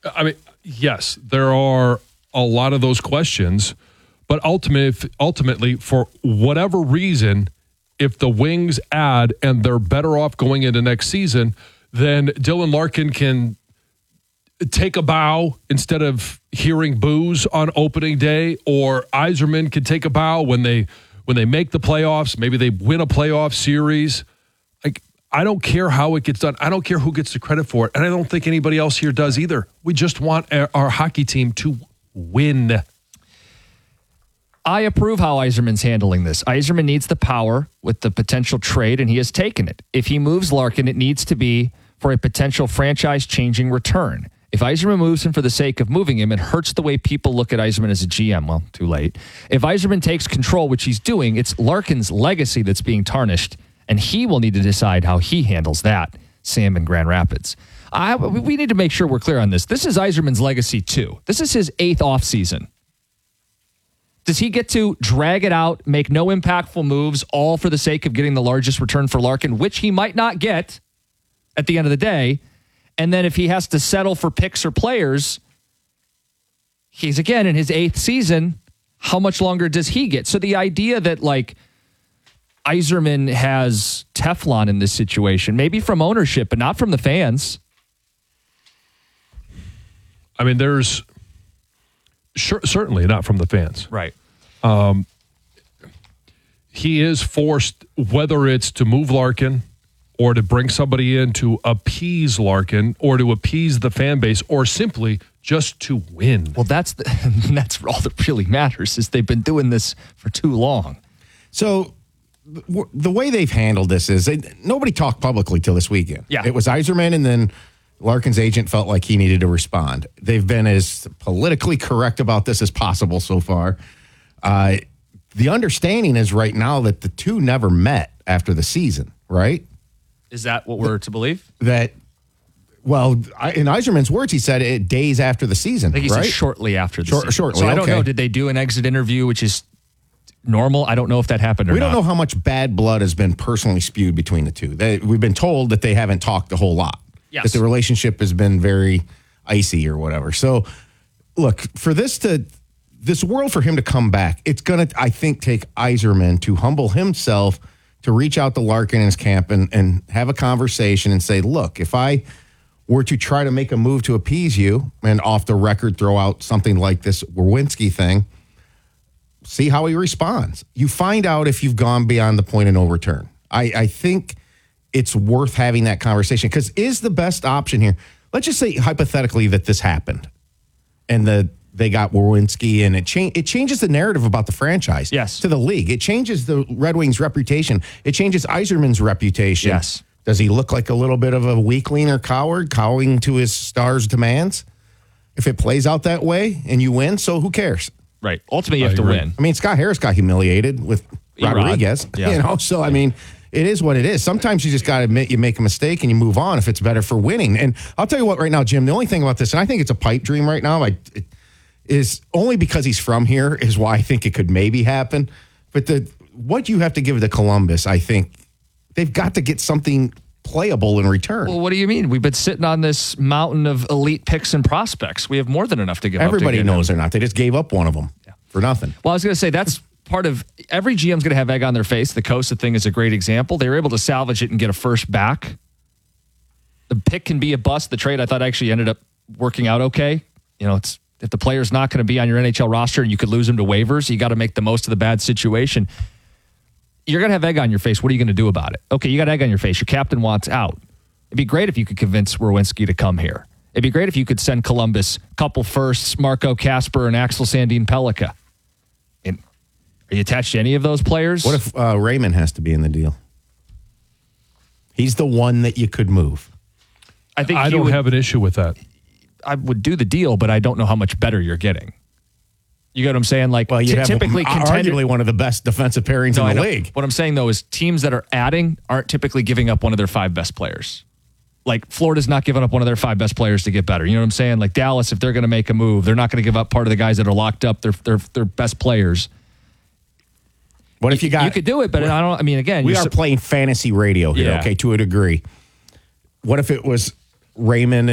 I mean, yes, there are a lot of those questions, but ultimately, for whatever reason, if the Wings add and they're better off going into next season, then Dylan Larkin can take a bow instead of hearing boos on opening day, or Yzerman can take a bow when they make the playoffs. Maybe they win a playoff series. Like, I don't care how it gets done. I don't care who gets the credit for it, and I don't think anybody else here does either. We just want our hockey team to win. I approve how Yzerman's handling this. Yzerman needs the power with the potential trade, and he has taken it. If he moves Larkin, it needs to be for a potential franchise-changing return. If Yzerman moves him for the sake of moving him, it hurts the way people look at Yzerman as a GM. Well, too late. If Yzerman takes control, which he's doing, it's Larkin's legacy that's being tarnished, and he will need to decide how he handles that, Sam in Grand Rapids. We need to make sure we're clear on this. This is Yzerman's legacy, too. This is his 8th offseason. Does he get to drag it out, make no impactful moves, all for the sake of getting the largest return for Larkin, which he might not get at the end of the day? And then if he has to settle for picks or players, he's again in his 8th season. How much longer does he get? So the idea that like Yzerman has Teflon in this situation, maybe from ownership, but not from the fans. I mean, there's certainly not from the fans. Right. He is forced, whether it's to move Larkin or to bring somebody in to appease Larkin or to appease the fan base or simply just to win. Well, that's all that really matters is they've been doing this for too long. So the way they've handled this is nobody talked publicly till this weekend. Yeah. It was Yzerman, and then Larkin's agent felt like he needed to respond. They've been as politically correct about this as possible so far. The understanding is right now that the two never met after the season, right? Is that what we're to believe? That, well, in Yzerman's words, he said it days after the season, I think he right? said shortly after the season. Shortly, so I don't okay. know. Did they do an exit interview, which is normal? I don't know if that happened or not. We don't know how much bad blood has been personally spewed between the two. We've been told that they haven't talked a whole lot. Yes. That the relationship has been very icy or whatever. So, look, for this world for him to come back, it's going to, I think, take Yzerman to humble himself, to reach out to Larkin in his camp and have a conversation and say, look, if I were to try to make a move to appease you and off the record throw out something like this Werenski thing, see how he responds. You find out if you've gone beyond the point of no return. I think it's worth having that conversation because is the best option here. Let's just say hypothetically that this happened and they got Werenski and it changes the narrative about the franchise to the league. It changes the Red Wings' reputation. It changes Yzerman's reputation. Yes. Does he look like a little bit of a weakling or coward, cowing to his stars' demands? If it plays out that way and you win, so who cares? Right. Ultimately, you have to win. I mean, Scott Harris got humiliated with Rodriguez. Yeah. So, I mean, it is what it is. Sometimes you just got to admit you make a mistake and you move on if it's better for winning. And I'll tell you what right now, Jim, the only thing about this, and I think it's a pipe dream right now, is only because he's from here is why I think it could maybe happen. But what you have to give to Columbus, I think they've got to get something playable in return. Well, what do you mean? We've been sitting on this mountain of elite picks and prospects. We have more than enough to give Everybody up. knows they're not. They just gave up one of them for nothing. Well, I was going to say that's part of every GM's going to have egg on their face. The Costa thing is a great example. They were able to salvage it and get a first back. The pick can be a bust. The trade I thought actually ended up working out okay. You know, it's if the player's not going to be on your NHL roster and you could lose him to waivers, you got to make the most of the bad situation. You're going to have egg on your face. What are you going to do about it? Okay, you got egg on your face. Your captain wants out. It'd be great if you could convince Werenski to come here. It'd be great if you could send Columbus a couple firsts, Marco Kasper and Axel Sandin Pellikka. And are you attached to any of those players? What if Raymond has to be in the deal? He's the one that you could move. I think I don't have an issue with that. I would do the deal, but I don't know how much better you're getting. You get what I'm saying? Like, well, you have typically arguably one of the best defensive pairings in the league. What I'm saying, though, is teams that are adding aren't typically giving up one of their 5 best players. Like, Florida's not giving up one of their 5 best players to get better. You know what I'm saying? Like, Dallas, if they're going to make a move, they're not going to give up part of the guys that are locked up, their best players. What if you got... You could do it, but I mean, again... We are playing fantasy radio here, okay, to a degree. What if it was Raymond